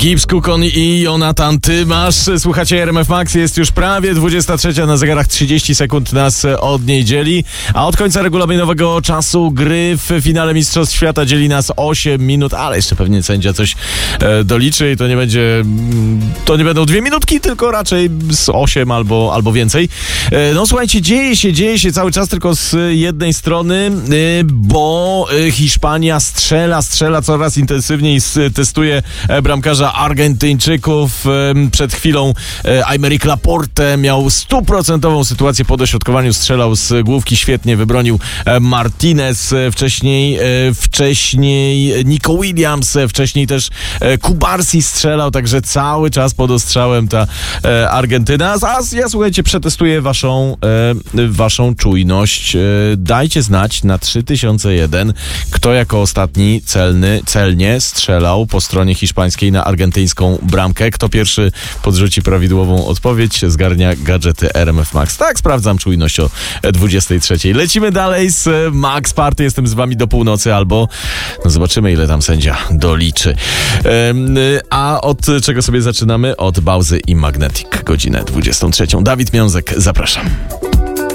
Gibbs, Kukon i Jonathan Tymasz. Słuchacie RMF Max, jest już prawie 23, na zegarach 30 sekund nas od niej dzieli, a od końca regulaminowego czasu gry w finale Mistrzostw Świata dzieli nas 8 minut, ale jeszcze pewnie sędzia coś doliczy i to nie będą 2 minutki, tylko raczej z 8 albo więcej. No słuchajcie, dzieje się cały czas, tylko z jednej strony, bo Hiszpania strzela coraz intensywniej, testuje bramkarza Argentyńczyków. Przed chwilą Aymeric Laporte miał 100% sytuację po dośrodkowaniu, strzelał z główki, świetnie wybronił Martinez, wcześniej Nico Williams, wcześniej też Kubarsi strzelał, także cały czas pod ostrzałem ta Argentyna. A ja, słuchajcie, przetestuję waszą czujność. Dajcie znać na 3001, kto jako ostatni celnie strzelał po stronie hiszpańskiej na argentyńską bramkę. Kto pierwszy podrzuci prawidłową odpowiedź, zgarnia gadżety RMF Max. Tak, sprawdzam czujność o 23. Lecimy dalej z Max Party. Jestem z wami do północy, albo zobaczymy, ile tam sędzia doliczy. A od czego sobie zaczynamy? Od Bałzy i Magnetic, godzinę 23. Dawid Miązek, zapraszam.